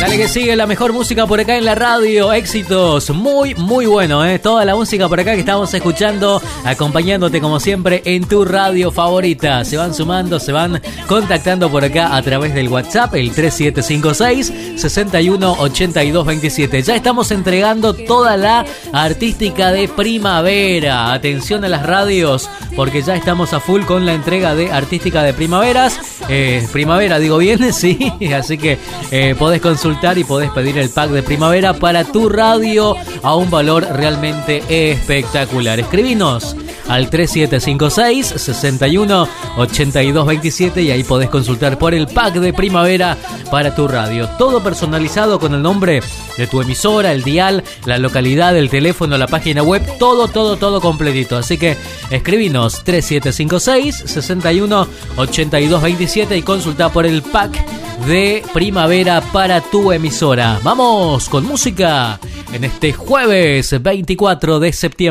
Dale que sigue la mejor música por acá en la radio, éxitos, muy bueno, toda la música por acá que estamos escuchando, acompañándote como siempre en tu radio favorita. Se van sumando, se van contactando por acá a través del WhatsApp, el 3756-618227. Ya estamos entregando toda la artística de primavera. Atención a las radios, porque ya estamos a full con la entrega de artística de primaveras. Primavera, digo bien, sí, así que podés consultar y podés pedir el pack de primavera para tu radio a un valor realmente espectacular. Escribinos al 3756-618227 y ahí podés consultar por el pack de primavera para tu radio. Todo personalizado con el nombre de tu emisora, el dial, la localidad, el teléfono, la página web, todo completito. Así que escribinos 3756-618227 y consulta por el pack de primavera para tu emisora. Vamos con música en este jueves 24 de septiembre.